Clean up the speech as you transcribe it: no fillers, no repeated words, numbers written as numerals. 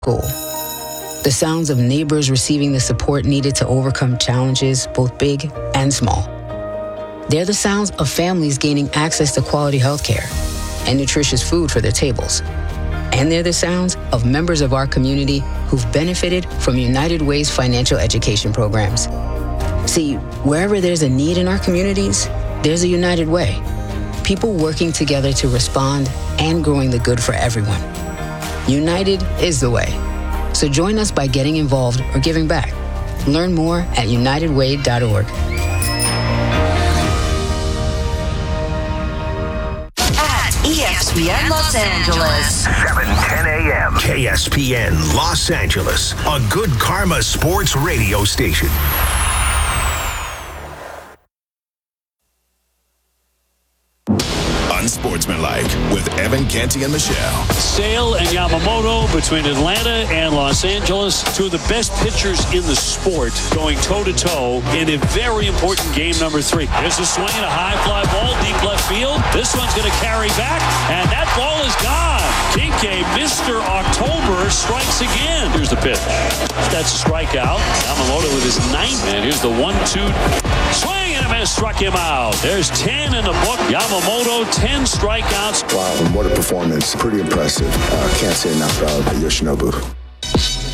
school. The sounds of neighbors receiving the support needed to overcome challenges, both big and small. They're the sounds of families gaining access to quality health care and nutritious food for their tables. And they're the sounds of members of our community who've benefited from United Way's financial education programs. See, wherever there's a need in our communities, there's a United Way. People working together to respond and growing the good for everyone. United is the way. So join us by getting involved or giving back. Learn more at unitedway.org. At ESPN Los Angeles. 7:10 a.m. KSPN Los Angeles, a good karma sports radio station. Unsportsmanlike with Evan Canty and Michelle. Sale and Yamamoto between Atlanta and Los Angeles, two of the best pitchers in the sport, going toe-to-toe in a very important game number 3. There's a swing, a high fly ball, deep left field. This one's going to carry back, and that ball is gone. Kinke, Mr. October, strikes again. Here's the pitch. That's a strikeout. Yamamoto with his 9th. And here's the 1-2 swing, and a miss, struck him out. There's 10 in the book. Yamamoto, 10 strikeouts. Wow, what a performance. Pretty impressive. Can't say enough about Yoshinobu.